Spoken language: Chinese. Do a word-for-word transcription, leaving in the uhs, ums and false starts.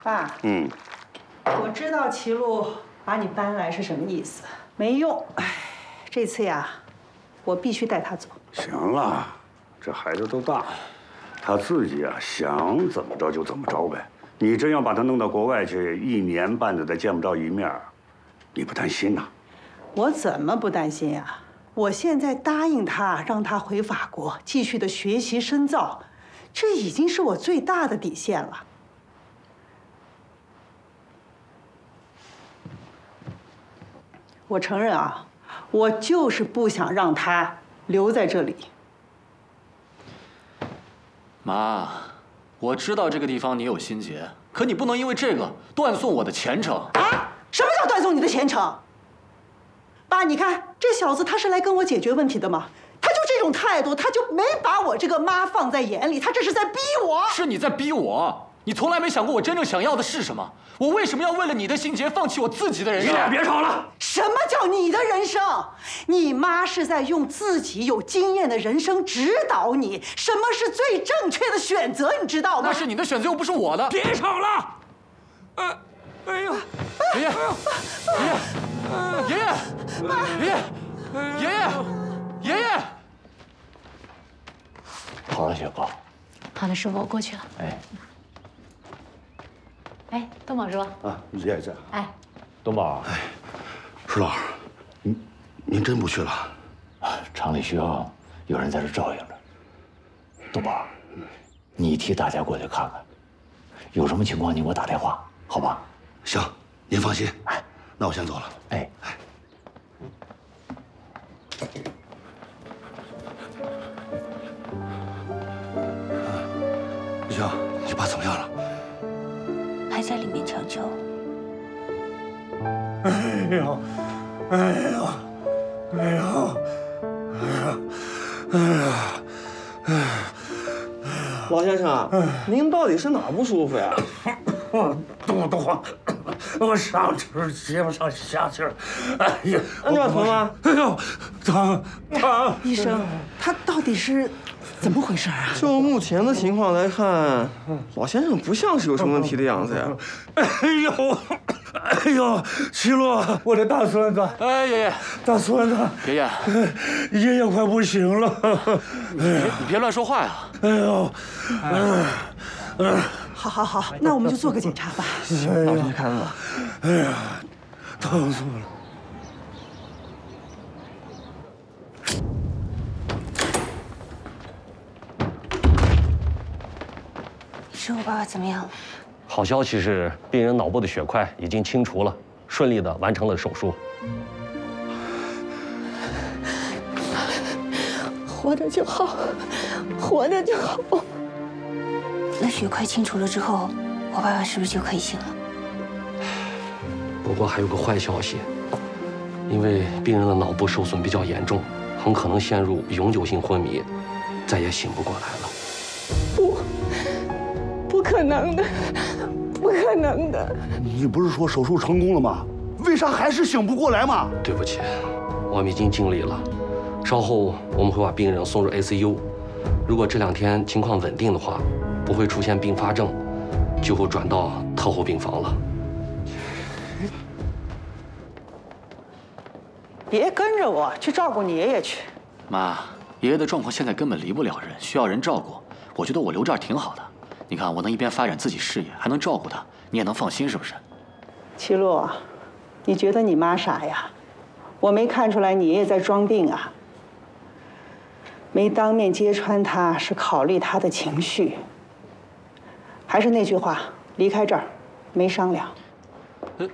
爸， 嗯， 我知道齐路把你搬来是什么意思，没用。哎，这次呀，我必须带他走。 行了，这孩子都大了，他自己啊想怎么着就怎么着呗。你真要把他弄到国外去，一年半载的见不着一面，你不担心呐？ 我怎么不担心呀？我现在答应他，让他回法国继续的学习深造，这已经是我最大的底线了。 我承认啊，我就是不想让他留在这里。 妈，我知道这个地方你有心结，可你不能因为这个断送我的前程。 啊？什么叫断送你的前程？爸，你看这小子他是来跟我解决问题的吗？他就这种态度，他就没把我这个妈放在眼里，他这是在逼我。 是你在逼我。 你从来没想过我真正想要的是什么？我为什么要为了你的心结放弃我自己的人生？ 你俩别吵了！ 什么叫你的人生？你妈是在用自己有经验的人生指导你，什么是最正确的选择，你知道吗？ 那是你的选择，又不是我的。 别吵了！呃，哎呦， 爷爷，爷爷，爷爷，爷爷，爷爷，爷爷。 好了，雪糕。 好的，师傅，我过去了。 哎。 哎，东宝叔啊，爷爷在。 哎， 东宝， 哎，石老，您您真不去了？ 厂里需要有人在这照应着。东宝，你替大家过去看看，有什么情况你给我打电话，好吧？ 行，您放心。哎，那我先走了。 哎哎。 丽香，你爸怎么样了？ 还在里面抢救。 哎呦，哎呦，哎呦，哎呀，哎呀，哎呀！ 老先生，您到底是哪不舒服呀？ 我肚子慌，我上气儿接不上下气儿。哎呀， 那这疼吗？ 哎呦，疼疼！ 医生，他到底是怎么回事啊？ 就目前的情况来看，老先生不像是有什么问题的样子呀。 哎呦，哎呦，齐路，我的大孙子！ 哎，爷爷， 大孙子， 爷爷， 爷爷快不行了。 你你别乱说话呀！ 哎呦，哎，哎。 好，好，好，那我们就做个检查吧。 老去看吧。 哎呀，疼死我了！ 师傅，爸爸怎么样了？ 好消息是，病人脑部的血块已经清除了，顺利的完成了手术。 活着就好，活着就好。 那血块清除了之后，我爸爸是不是就可以醒了？ 不过还有个坏消息，因为病人的脑部受损比较严重，很可能陷入永久性昏迷，再也醒不过来了。 不，不可能的，不可能的！ 你不是说手术成功了吗？为啥还是醒不过来嘛？ 对不起，我们已经尽力了。稍后我们会把病人送入 I C U， 如果这两天情况稳定的话。 不会出现并发症，就会转到特后病房了。 别跟着我去照顾你爷爷去。 妈，爷爷的状况现在根本离不了人，需要人照顾。我觉得我留这儿挺好的。你看，我能一边发展自己事业，还能照顾他，你也能放心，是不是？ 齐路，你觉得你妈傻呀？我没看出来你爷爷在装病啊。没当面揭穿他，是考虑他的情绪。 还是那句话，离开这儿，没商量。